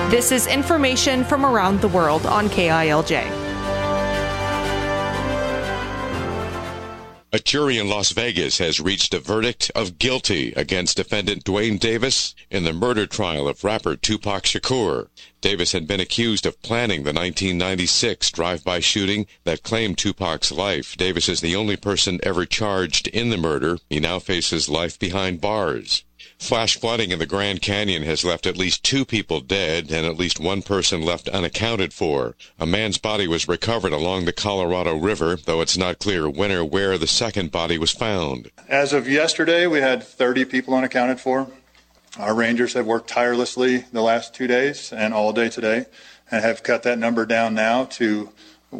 This is information from around the world on KILJ. A jury in Las Vegas has reached a verdict of guilty against defendant Duane Davis in the murder trial of rapper Tupac Shakur. Davis had been accused of planning the 1996 drive-by shooting that claimed Tupac's life. Davis is the only person ever charged in the murder. He now faces life behind bars. Flash flooding in the Grand Canyon has left at least 2 people dead and at least 1 person left unaccounted for. A man's body was recovered along the Colorado River, though it's not clear when or where the second body was found. As of yesterday, we had 30 people unaccounted for. Our rangers have worked tirelessly the last 2 days and all day today and have cut that number down now to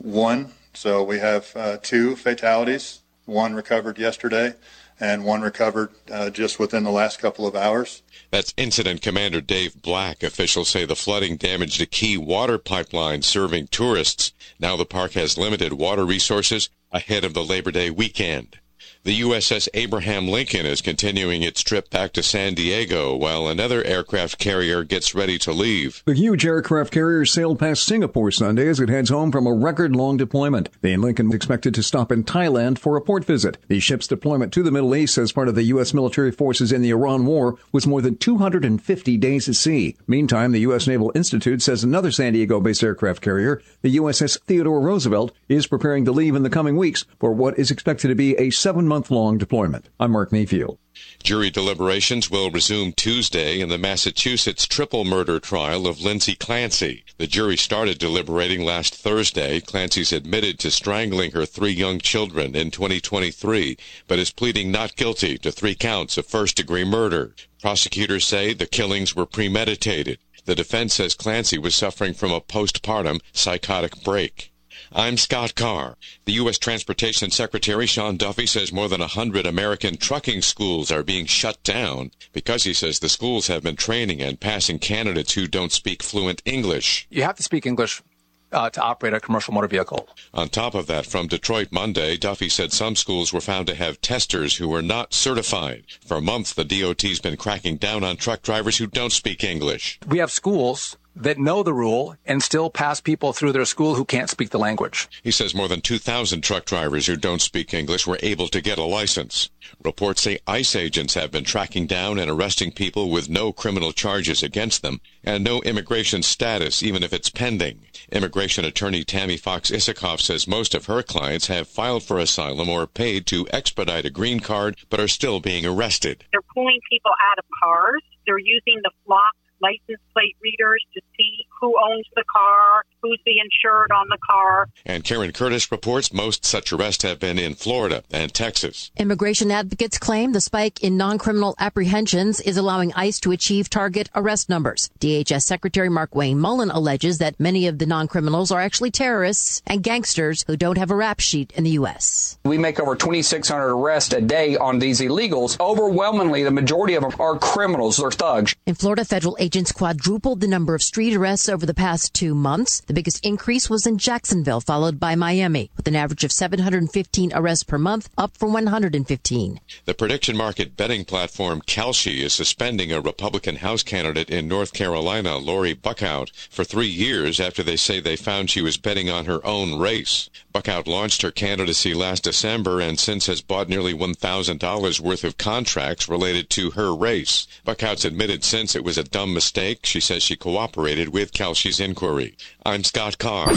1. So we have 2 fatalities, 1 recovered yesterday, and 1 recovered just within the last couple of hours. That's Incident Commander Dave Black. Officials say the flooding damaged a key water pipeline serving tourists. Now the park has limited water resources ahead of the Labor Day weekend. The USS Abraham Lincoln is continuing its trip back to San Diego while another aircraft carrier gets ready to leave. The huge aircraft carrier sailed past Singapore Sunday as it heads home from a record-long deployment. The Lincoln is expected to stop in Thailand for a port visit. The ship's deployment to the Middle East as part of the U.S. military forces in the Iran war was more than 250 days at sea. Meantime, the U.S. Naval Institute says another San Diego-based aircraft carrier, the USS Theodore Roosevelt, is preparing to leave in the coming weeks for what is expected to be a 7-month-long deployment. I'm Mark Mayfield. Jury deliberations will resume Tuesday in the Massachusetts triple murder trial of Lindsay Clancy. The jury started deliberating last Thursday. Clancy's admitted to strangling her 3 young children in 2023, but is pleading not guilty to 3 counts of first-degree murder. Prosecutors say the killings were premeditated. The defense says Clancy was suffering from a postpartum psychotic break. I'm Scott Carr. The U.S. Transportation Secretary Sean Duffy says more than 100 American trucking schools are being shut down because he says the schools have been training and passing candidates who don't speak fluent English. You have to speak English to operate a commercial motor vehicle. On top of that, from Detroit Monday, Duffy said some schools were found to have testers who were not certified. For months, the DOT's been cracking down on truck drivers who don't speak English. We have schools that know the rule and still pass people through their school who can't speak the language. He says more than 2,000 truck drivers who don't speak English were able to get a license. Reports say ICE agents have been tracking down and arresting people with no criminal charges against them and no immigration status, even if it's pending. Immigration attorney Tammy Fox Isikoff says most of her clients have filed for asylum or paid to expedite a green card but are still being arrested. They're pulling people out of cars. They're using the flock license plate readers to see who owns the car, who's the insured on the car. And Karen Curtis reports most such arrests have been in Florida and Texas. Immigration advocates claim the spike in non-criminal apprehensions is allowing ICE to achieve target arrest numbers. DHS Secretary Mark Wayne Mullen alleges that many of the non-criminals are actually terrorists and gangsters who don't have a rap sheet in the U.S. We make over 2,600 arrests a day on these illegals. Overwhelmingly, the majority of them are criminals. They're thugs. In Florida, federal agents quadrupled the number of street arrests over the past 2 months. The biggest increase was in Jacksonville, followed by Miami, with an average of 715 arrests per month, up from 115. The prediction market betting platform Kalshi is suspending a Republican House candidate in North Carolina, Lori Buckhout, for 3 years after they say they found she was betting on her own race. Buckhout launched her candidacy last December and since has bought nearly $1,000 worth of contracts related to her race. Buckhout's admitted since it was a dumb mistake. She says she cooperated with Kalshi's inquiry. I'm Scott Carr.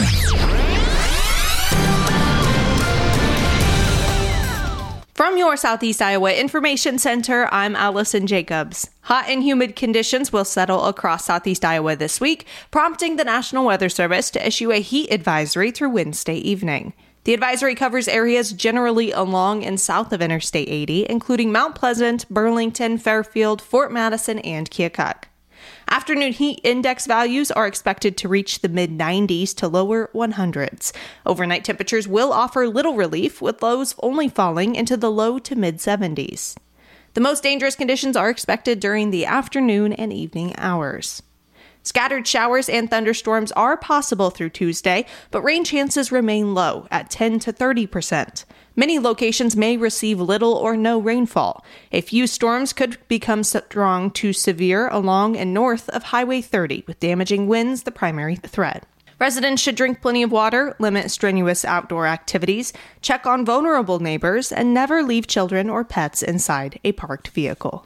From your Southeast Iowa Information Center, I'm Allison Jacobs. Hot and humid conditions will settle across Southeast Iowa this week, prompting the National Weather Service to issue a heat advisory through Wednesday evening. The advisory covers areas generally along and south of Interstate 80, including Mount Pleasant, Burlington, Fairfield, Fort Madison, and Keokuk. Afternoon heat index values are expected to reach the mid-90s to lower 100s. Overnight temperatures will offer little relief, with lows only falling into the low to mid-70s. The most dangerous conditions are expected during the afternoon and evening hours. Scattered showers and thunderstorms are possible through Tuesday, but rain chances remain low at 10 to 30%. Many locations may receive little or no rainfall. A few storms could become strong to severe along and north of Highway 30, with damaging winds the primary threat. Residents should drink plenty of water, limit strenuous outdoor activities, check on vulnerable neighbors, and never leave children or pets inside a parked vehicle.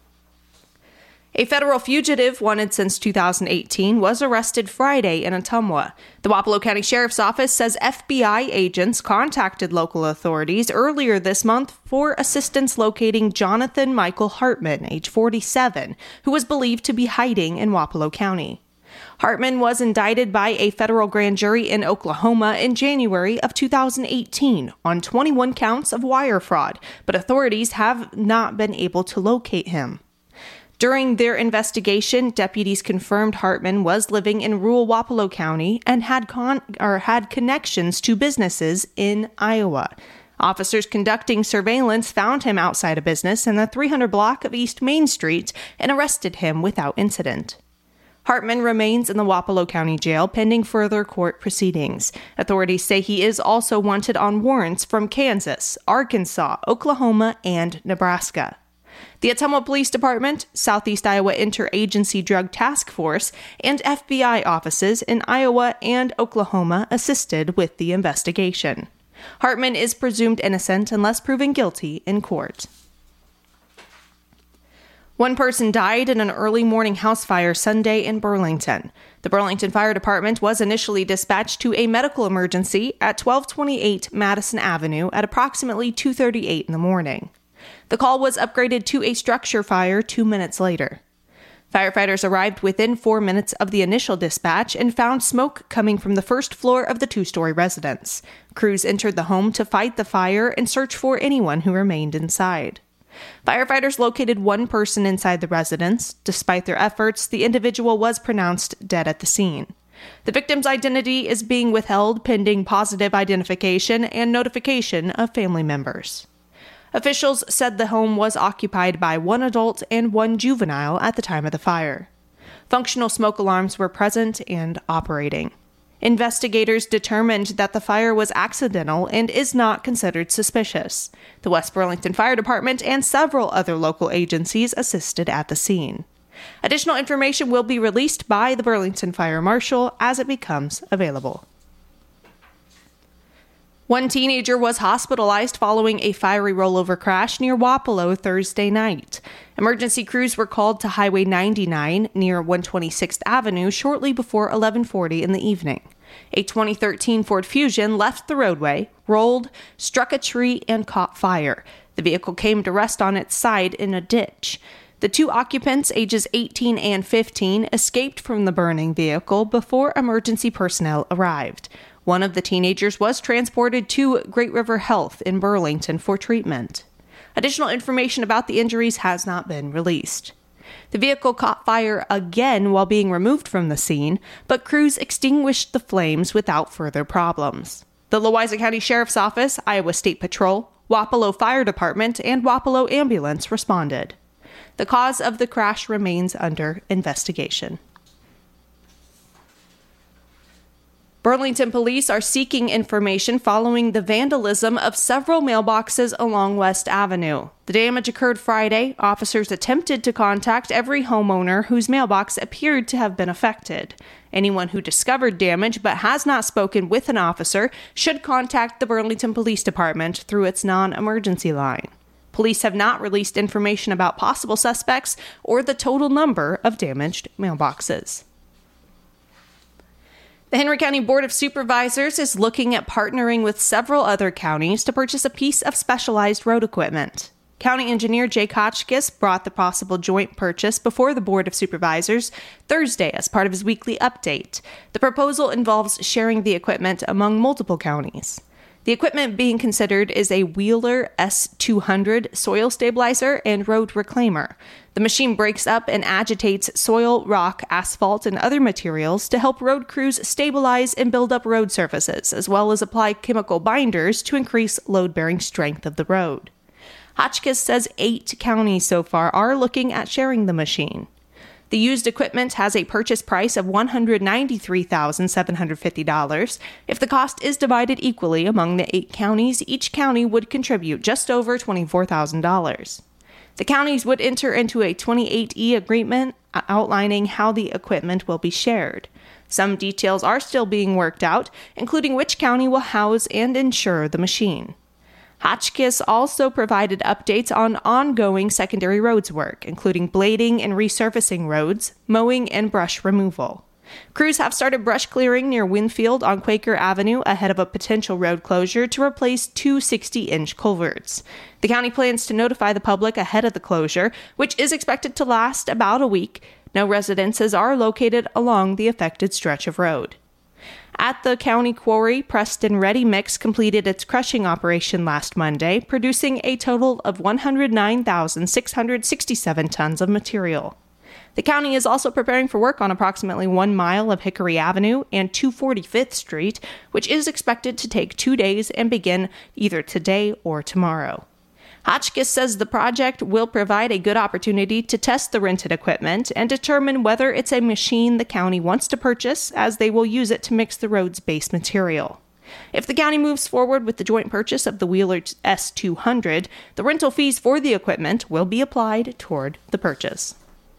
A federal fugitive wanted since 2018 was arrested Friday in Ottumwa. The Wapello County Sheriff's Office says FBI agents contacted local authorities earlier this month for assistance locating Jonathan Michael Hartman, age 47, who was believed to be hiding in Wapello County. Hartman was indicted by a federal grand jury in Oklahoma in January of 2018 on 21 counts of wire fraud, but authorities have not been able to locate him. During their investigation, deputies confirmed Hartman was living in rural Wapello County and had connections to businesses in Iowa. Officers conducting surveillance found him outside a business in the 300 block of East Main Street and arrested him without incident. Hartman remains in the Wapello County Jail pending further court proceedings. Authorities say he is also wanted on warrants from Kansas, Arkansas, Oklahoma, and Nebraska. The Ottumwa Police Department, Southeast Iowa Interagency Drug Task Force, and FBI offices in Iowa and Oklahoma assisted with the investigation. Hartman is presumed innocent unless proven guilty in court. One person died in an early morning house fire Sunday in Burlington. The Burlington Fire Department was initially dispatched to a medical emergency at 1228 Madison Avenue at approximately 2:38 in the morning. The call was upgraded to a structure fire 2 minutes later. Firefighters arrived within 4 minutes of the initial dispatch and found smoke coming from the first floor of the two-story residence. Crews entered the home to fight the fire and search for anyone who remained inside. Firefighters located one person inside the residence. Despite their efforts, the individual was pronounced dead at the scene. The victim's identity is being withheld pending positive identification and notification of family members. Officials said the home was occupied by one adult and one juvenile at the time of the fire. Functional smoke alarms were present and operating. Investigators determined that the fire was accidental and is not considered suspicious. The West Burlington Fire Department and several other local agencies assisted at the scene. Additional information will be released by the Burlington Fire Marshal as it becomes available. One teenager was hospitalized following a fiery rollover crash near Wapello Thursday night. Emergency crews were called to Highway 99 near 126th Avenue shortly before 11:40 in the evening. A 2013 Ford Fusion left the roadway, rolled, struck a tree, and caught fire. The vehicle came to rest on its side in a ditch. The two occupants, ages 18 and 15, escaped from the burning vehicle before emergency personnel arrived. One of the teenagers was transported to Great River Health in Burlington for treatment. Additional information about the injuries has not been released. The vehicle caught fire again while being removed from the scene, but crews extinguished the flames without further problems. The Louisa County Sheriff's Office, Iowa State Patrol, Wapello Fire Department, and Wapello Ambulance responded. The cause of the crash remains under investigation. Burlington police are seeking information following the vandalism of several mailboxes along West Avenue. The damage occurred Friday. Officers attempted to contact every homeowner whose mailbox appeared to have been affected. Anyone who discovered damage but has not spoken with an officer should contact the Burlington Police Department through its non-emergency line. Police have not released information about possible suspects or the total number of damaged mailboxes. The Henry County Board of Supervisors is looking at partnering with several other counties to purchase a piece of specialized road equipment. County Engineer Jake Hotchkiss brought the possible joint purchase before the Board of Supervisors Thursday as part of his weekly update. The proposal involves sharing the equipment among multiple counties. The equipment being considered is a Wheeler S200 soil stabilizer and road reclaimer. The machine breaks up and agitates soil, rock, asphalt, and other materials to help road crews stabilize and build up road surfaces, as well as apply chemical binders to increase load-bearing strength of the road. Hotchkiss says 8 counties so far are looking at sharing the machine. The used equipment has a purchase price of $193,750. If the cost is divided equally among the 8 counties, each county would contribute just over $24,000. The counties would enter into a 28E agreement outlining how the equipment will be shared. Some details are still being worked out, including which county will house and insure the machine. Hotchkiss also provided updates on ongoing secondary roads work, including blading and resurfacing roads, mowing, and brush removal. Crews have started brush clearing near Winfield on Quaker Avenue ahead of a potential road closure to replace 2 60-inch culverts. The county plans to notify the public ahead of the closure, which is expected to last about a week. No residences are located along the affected stretch of road. At the county quarry, Preston Ready Mix completed its crushing operation last Monday, producing a total of 109,667 tons of material. The county is also preparing for work on approximately 1 mile of Hickory Avenue and 245th Street, which is expected to take 2 days and begin either today or tomorrow. Hotchkiss says the project will provide a good opportunity to test the rented equipment and determine whether it's a machine the county wants to purchase, as they will use it to mix the road's base material. If the county moves forward with the joint purchase of the Wheeler S200, the rental fees for the equipment will be applied toward the purchase.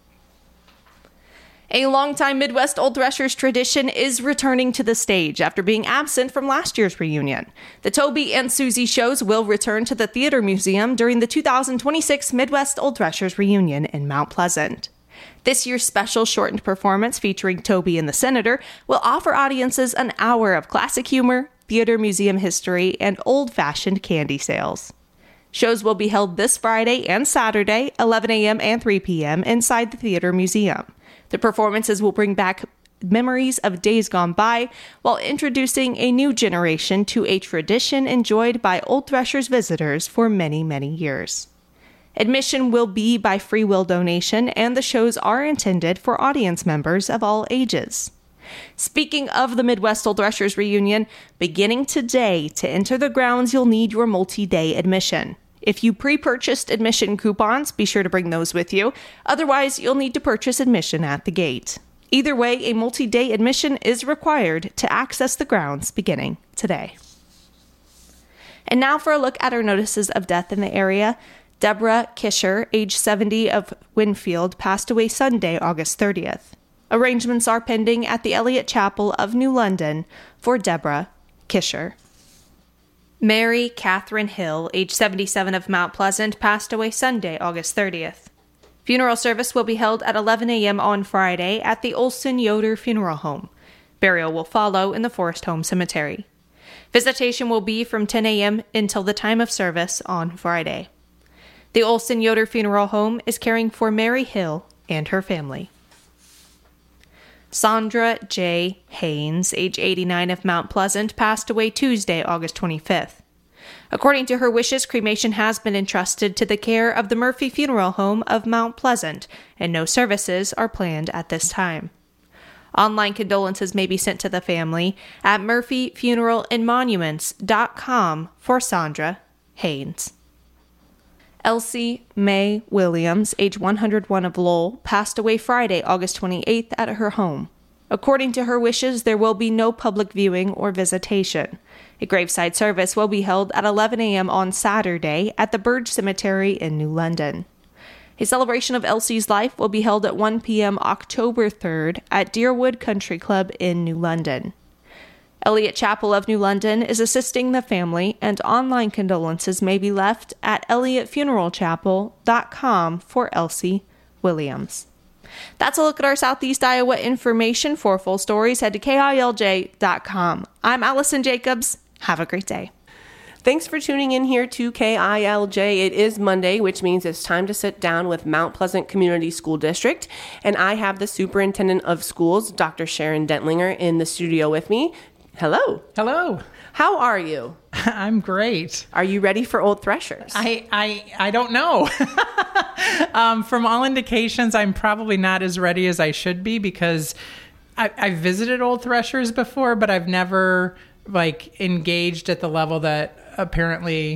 A longtime Midwest Old Threshers tradition is returning to the stage after being absent from last year's reunion. The Toby and Susie shows will return to the Theater Museum during the 2026 Midwest Old Threshers reunion in Mount Pleasant. This year's special shortened performance featuring Toby and the Senator will offer audiences an hour of classic humor, theater museum history, and old-fashioned candy sales. Shows will be held this Friday and Saturday, 11 a.m. and 3 p.m. inside the Theater Museum. The performances will bring back memories of days gone by while introducing a new generation to a tradition enjoyed by Old Threshers visitors for many, many years. Admission will be by free will donation, and the shows are intended for audience members of all ages. Speaking of the Midwest Old Threshers reunion, beginning today, to enter the grounds, you'll need your multi-day admission. If you pre-purchased admission coupons, be sure to bring those with you. Otherwise, you'll need to purchase admission at the gate. Either way, a multi-day admission is required to access the grounds beginning today. And now for a look at our notices of death in the area. Deborah Kisher, age 70 of Winfield, passed away Sunday, August 30th. Arrangements are pending at the Elliott Chapel of New London for Deborah Kisher. Mary Catherine Hill, age 77 of Mount Pleasant, passed away Sunday, August 30th. Funeral service will be held at 11 a.m. on Friday at the Olson Yoder Funeral Home. Burial will follow in the Forest Home Cemetery. Visitation will be from 10 a.m. until the time of service on Friday. The Olson Yoder Funeral Home is caring for Mary Hill and her family. Sandra J. Haynes, age 89 of Mount Pleasant, passed away Tuesday, August 25th. According to her wishes, cremation has been entrusted to the care of the Murphy Funeral Home of Mount Pleasant, and no services are planned at this time. Online condolences may be sent to the family at murphyfuneralandmonuments.com for Sandra Haynes. Elsie Mae Williams, age 101 of Lowell, passed away Friday, August 28th at her home. According to her wishes, there will be no public viewing or visitation. A graveside service will be held at 11 a.m. on Saturday at the Burge Cemetery in New London. A celebration of Elsie's life will be held at 1 p.m. October 3rd at Deerwood Country Club in New London. Elliott Chapel of New London is assisting the family, and online condolences may be left at elliottfuneralchapel.com for Elsie Williams. That's a look at our Southeast Iowa information. For full stories, head to KILJ.com. I'm Allison Jacobs. Have a great day. Thanks for tuning in here to KILJ. It is Monday, which means it's time to sit down with Mount Pleasant Community School District, and I have the Superintendent of Schools, Dr. Sharon Dentlinger, in the studio with me. Hello. Hello. How are you? I'm great. Are you ready for Old Threshers? I don't know. From all indications, I'm probably not as ready as I should be, because I've visited Old Threshers before, but I've never engaged at the level that apparently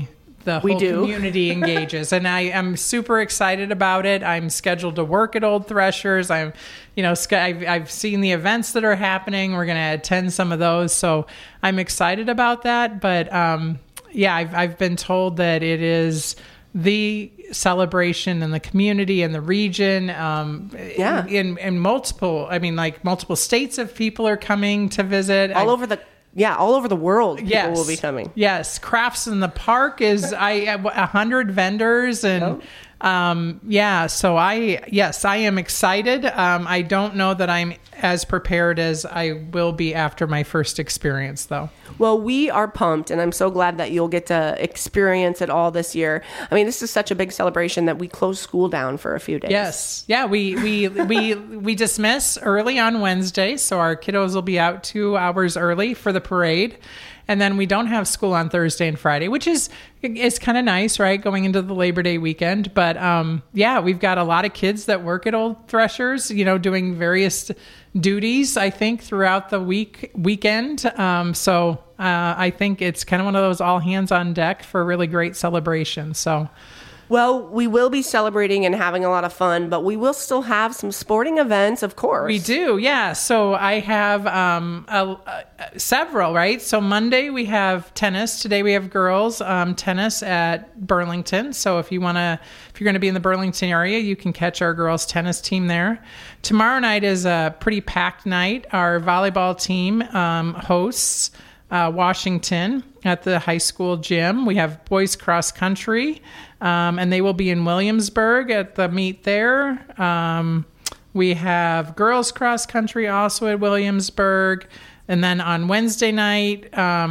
the whole community engages, and I am super excited about it. I'm scheduled to work at Old Threshers. I've seen the events that are happening. We're going to attend some of those, so I'm excited about that. But I've been told that it is the celebration in the community and the region. In multiple states of people are coming to visit. All over the world, people will be coming. Yes, Crafts in the Park is 100 vendors and so I am excited. I don't know that I'm as prepared as I will be after my first experience, though. Well, we are pumped, and I'm so glad that you'll get to experience it all this year. I mean, this is such a big celebration that we close school down for a few days. Yes. Yeah, we dismiss early on Wednesday, so our kiddos will be out 2 hours early for the parade. And then we don't have school on Thursday and Friday, which is kind of nice, right? Going into the Labor Day weekend. But we've got a lot of kids that work at Old Threshers, doing various duties, I think, throughout the weekend. So I think it's kind of one of those all hands on deck for a really great celebration. So. Well, we will be celebrating and having a lot of fun, but we will still have some sporting events, of course. We do, yeah. So I have several, right? So Monday we have tennis. Today we have girls tennis at Burlington. So if you're going to be in the Burlington area, you can catch our girls tennis team there. Tomorrow night is a pretty packed night. Our volleyball team hosts Washington at the high school gym. We have boys cross country, and they will be in Williamsburg at the meet there. We have girls cross country also at Williamsburg. And then on Wednesday night,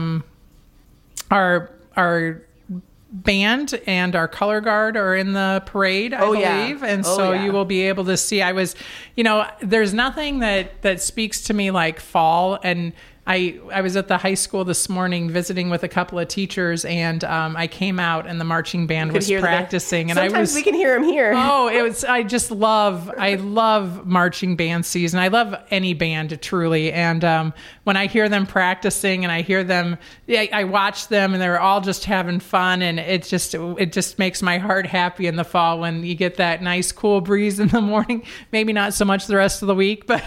our band and our color guard are in the parade, I believe. Yeah. And you will be able to see. There's nothing that speaks to me like fall. And I was at the high school this morning visiting with a couple of teachers, and I came out and the marching band was practicing. And sometimes we can hear them here. I love marching band season. I love any band, truly. And when I hear them practicing and I hear them, I watch them and they're all just having fun. And it just makes my heart happy in the fall when you get that nice cool breeze in the morning. Maybe not so much the rest of the week, but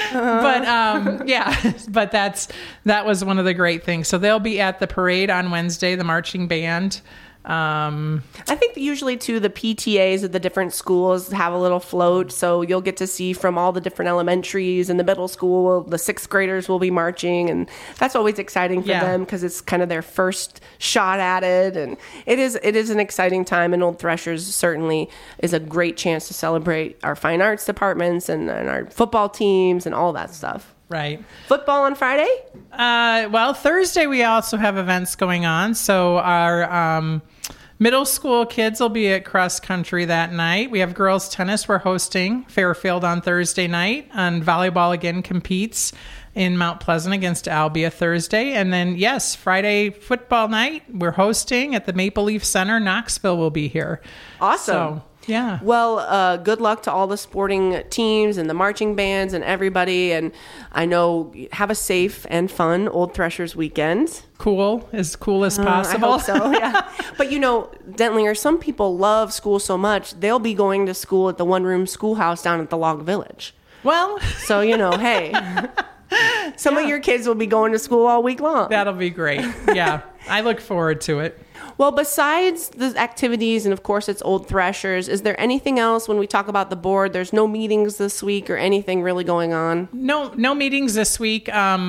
that was one of the great things. So they'll be at the parade on Wednesday, the marching band. I think usually too, the PTAs of the different schools have a little float, so you'll get to see from all the different elementaries and the middle school. The sixth graders will be marching, and that's always exciting for them because it's kind of their first shot at it, and it is an exciting time. And Old Threshers certainly is a great chance to celebrate our fine arts departments and our football teams and all that stuff. Right. Football on Friday? Thursday we also have events going on. So our middle school kids will be at cross country that night. We have girls tennis. We're hosting Fairfield on Thursday night. And volleyball again competes in Mount Pleasant against Albia Thursday. And then, Friday football night, we're hosting at the Maple Leaf Center. Knoxville will be here. Awesome. So, yeah. Well, good luck to all the sporting teams and the marching bands and everybody. And I know, have a safe and fun Old Threshers weekend. As cool as possible. I hope so, yeah. But Dentlinger, some people love school so much, they'll be going to school at the one-room schoolhouse down at the Log Village. Well. So, hey. Some of your kids will be going to school all week long. That'll be great. Yeah. I look forward to it. Well, besides the activities, and of course it's Old Threshers, is there anything else when we talk about the board? There's no meetings this week or anything really going on? No meetings this week.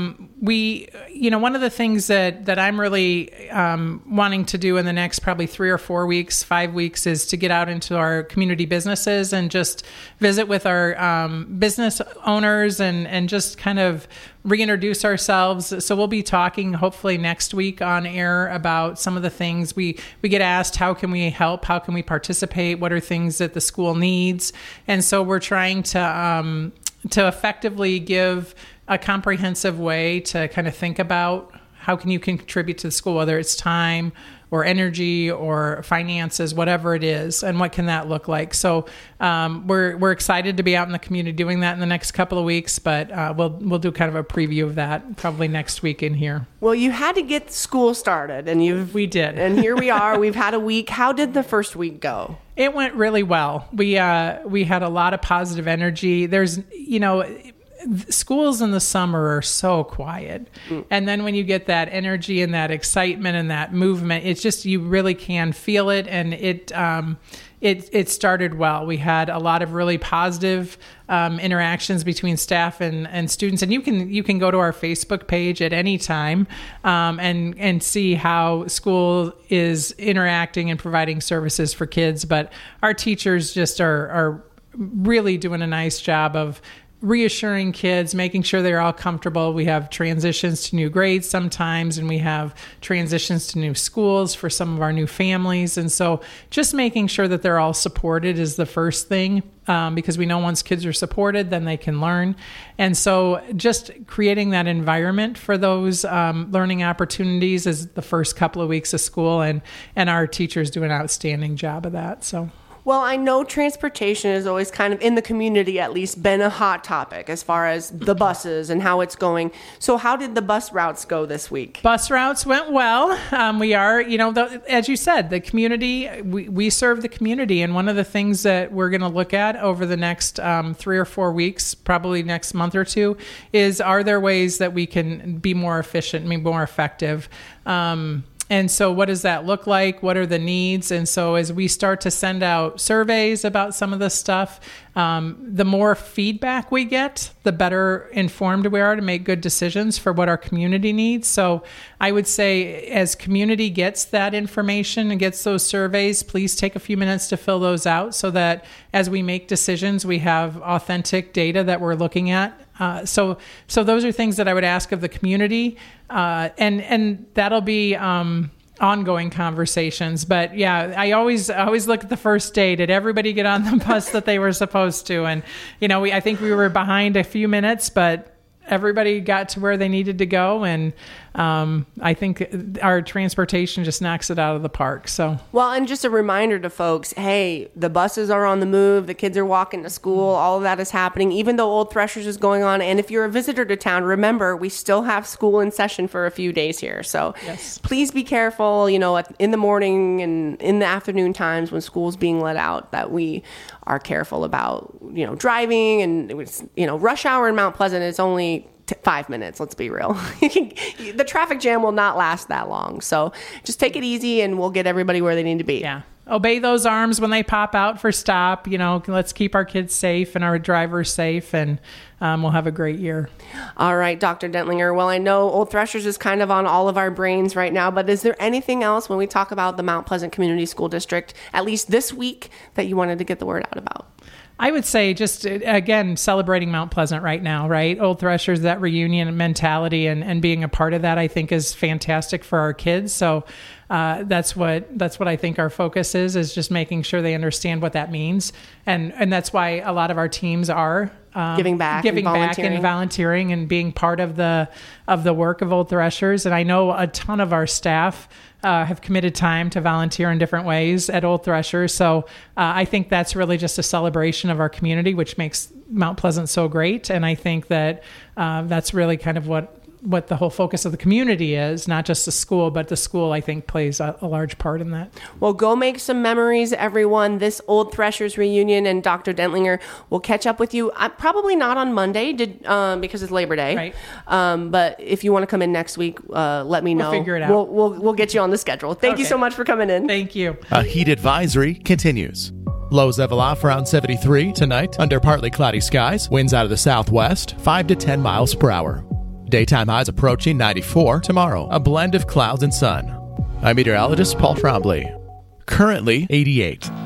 One of the things that I'm really wanting to do in the next probably 3 or 4 weeks, 5 weeks, is to get out into our community businesses and just visit with our business owners and just kind of reintroduce ourselves. So we'll be talking hopefully next week on air about some of the things we get asked. How can we help? How can we participate? What are things that the school needs? And so we're trying to effectively give a comprehensive way to kind of think about how can you contribute to the school, whether it's time energy or finances, whatever it is, and what can that look like. So we're excited to be out in the community doing that in the next couple of weeks, but we'll do kind of a preview of that probably next week in here. Well, you had to get school started, and we did, and here we are. We've had a week. How did the first week go? It went really well. We had a lot of positive energy. There's, schools in the summer are so quiet. And then when you get that energy and that excitement and that movement, it's just, you really can feel it. And it started well. We had a lot of really positive interactions between staff and students. And you can go to our Facebook page at any time and see how school is interacting and providing services for kids. But our teachers just are really doing a nice job of reassuring kids, making sure they're all comfortable. We have transitions to new grades sometimes, and we have transitions to new schools for some of our new families. And so just making sure that they're all supported is the first thing, because we know once kids are supported, then they can learn. And so just creating that environment for those learning opportunities is the first couple of weeks of school, and our teachers do an outstanding job of that. So. Well, I know transportation has always kind of, in the community at least, been a hot topic as far as the buses and how it's going. So how did the bus routes go this week? Bus routes went well. We are, as you said, the community, we serve the community. And one of the things that we're going to look at over the next 3 or 4 weeks, probably next month or two, is are there ways that we can be more efficient, be more effective? And so what does that look like? What are the needs? And so as we start to send out surveys about some of this stuff, the more feedback we get, the better informed we are to make good decisions for what our community needs. So I would say as community gets that information and gets those surveys, please take a few minutes to fill those out so that as we make decisions, we have authentic data that we're looking at. So those are things that I would ask of the community, and that'll be ongoing conversations. But yeah, I always look at the first day. Did everybody get on the bus that they were supposed to? And I think we were behind a few minutes, but everybody got to where they needed to go, and I think our transportation just knocks it out of the park. So well, and just a reminder to folks, hey, the buses are on the move, the kids are walking to school, all of that is happening, even though Old Threshers is going on. And if you're a visitor to town, remember, we still have school in session for a few days here. So yes, please be careful, in the morning and in the afternoon times when school's being let out, that we are careful about, driving. And rush hour in Mount Pleasant is only 5 minutes. Let's be real. The traffic jam will not last that long. So just take it easy and we'll get everybody where they need to be. Yeah. Obey those arms when they pop out for stop. Let's keep our kids safe and our drivers safe, and we'll have a great year. All right, Dr. Dentlinger. Well, I know Old Threshers is kind of on all of our brains right now, but is there anything else when we talk about the Mount Pleasant Community School District, at least this week, that you wanted to get the word out about? I would say just, again, celebrating Mount Pleasant right now, right? Old Threshers, that reunion mentality and being a part of that, I think, is fantastic for our kids. So that's what I think our focus is just making sure they understand what that means. And that's why a lot of our teams are giving back and volunteering and being part of the work of Old Threshers. And I know a ton of our staff have committed time to volunteer in different ways at Old Threshers. So I think that's really just a celebration of our community, which makes Mount Pleasant so great. And I think that that's really kind of what the whole focus of the community is, not just the school, but the school, I think, plays a large part in that. Well, go make some memories, everyone. This Old Threshers reunion, and Dr. Dentlinger will catch up with you. Probably not on Monday because it's Labor Day. Right. But if you want to come in next week, let me know. We'll figure it out. We'll get you on the schedule. Thank you so much for coming in. Thank you. A heat advisory continues. Lows level off around 73 tonight under partly cloudy skies. Winds out of the southwest, 5 to 10 miles per hour. Daytime highs approaching 94 tomorrow. A blend of clouds and sun. I'm meteorologist Paul Trombley. Currently 88.